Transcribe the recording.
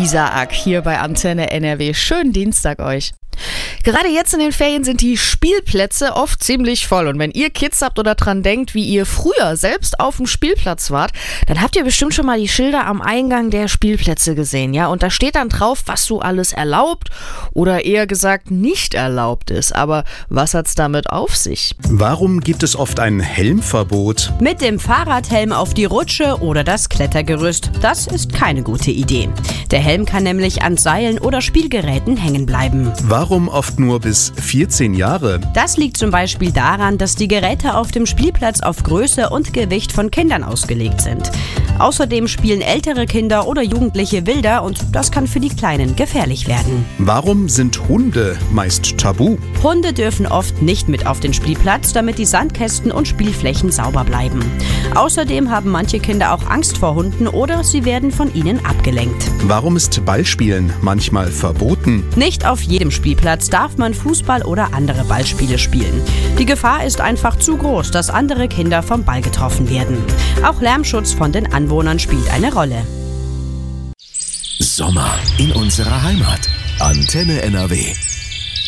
Isaak hier bei Antenne NRW. Schönen Dienstag euch. Gerade jetzt in den Ferien sind die Spielplätze oft ziemlich voll. Und wenn ihr Kids habt oder dran denkt, wie ihr früher selbst auf dem Spielplatz wart, dann habt ihr bestimmt schon mal die Schilder am Eingang der Spielplätze gesehen, ja? Und da steht dann drauf, was so alles erlaubt oder eher gesagt nicht erlaubt ist. Aber was hat's damit auf sich? Warum gibt es oft ein Helmverbot? Mit dem Fahrradhelm auf die Rutsche oder das Klettergerüst, das ist keine gute Idee. Der Helm kann nämlich an Seilen oder Spielgeräten hängen bleiben. Warum oft nur bis 14 Jahre? Das liegt zum Beispiel daran, dass die Geräte auf dem Spielplatz auf Größe und Gewicht von Kindern ausgelegt sind. Außerdem spielen ältere Kinder oder Jugendliche wilder und das kann für die Kleinen gefährlich werden. Warum sind Hunde meist tabu? Hunde dürfen oft nicht mit auf den Spielplatz, damit die Sandkästen und Spielflächen sauber bleiben. Außerdem haben manche Kinder auch Angst vor Hunden oder sie werden von ihnen abgelenkt. Warum ist Ballspielen manchmal verboten? Nicht auf jedem Spielplatz darf man Fußball oder andere Ballspiele spielen. Die Gefahr ist einfach zu groß, dass andere Kinder vom Ball getroffen werden. Auch Lärmschutz von den Anwohnern spielt eine Rolle. Sommer in unserer Heimat. Antenne NRW.